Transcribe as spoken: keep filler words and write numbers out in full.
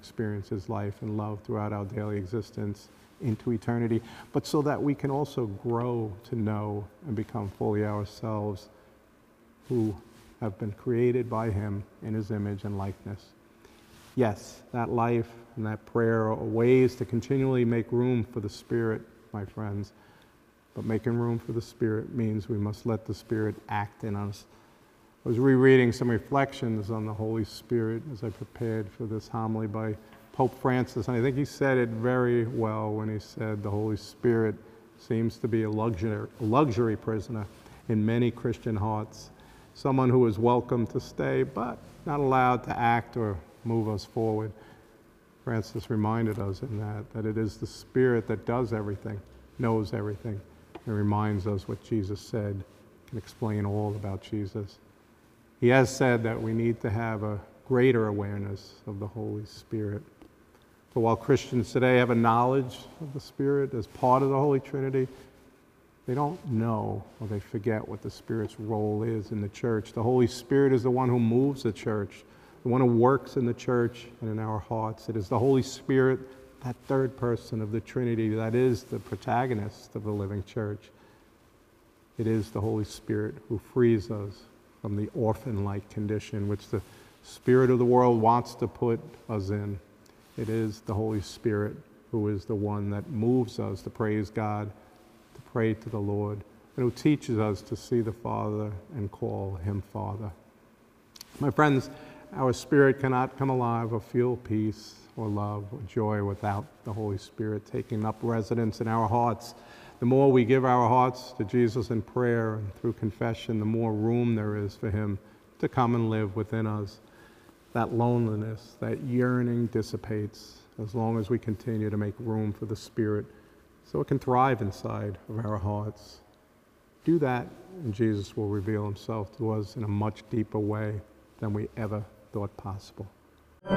experience his life and love throughout our daily existence into eternity, but so that we can also grow to know and become fully ourselves who have been created by him in his image and likeness. Yes, that life and that prayer are ways to continually make room for the Spirit, my friends. But making room for the Spirit means we must let the Spirit act in us. I was rereading some reflections on the Holy Spirit as I prepared for this homily by Pope Francis, and I think he said it very well when he said the Holy Spirit seems to be a luxury, luxury prisoner in many Christian hearts, someone who is welcome to stay but not allowed to act or move us forward. Francis reminded us in that, that it is the Spirit that does everything, knows everything, and reminds us what Jesus said, can explain all about Jesus. He has said that we need to have a greater awareness of the Holy Spirit. For while Christians today have a knowledge of the Spirit as part of the Holy Trinity, they don't know or they forget what the Spirit's role is in the church. The Holy Spirit is the one who moves the church, the one who works in the church and in our hearts. It is the Holy Spirit, that third person of the Trinity, that is the protagonist of the living church. It is the Holy Spirit who frees us from the orphan-like condition which the spirit of the world wants to put us in. It is the Holy Spirit who is the one that moves us to praise God, to pray to the Lord, and who teaches us to see the Father and call him Father. My friends, our spirit cannot come alive or feel peace or love or joy without the Holy Spirit taking up residence in our hearts. The more we give our hearts to Jesus in prayer and through confession, the more room there is for him to come and live within us. That loneliness, that yearning dissipates as long as we continue to make room for the Spirit so it can thrive inside of our hearts. Do that, and Jesus will reveal himself to us in a much deeper way than we ever thought possible.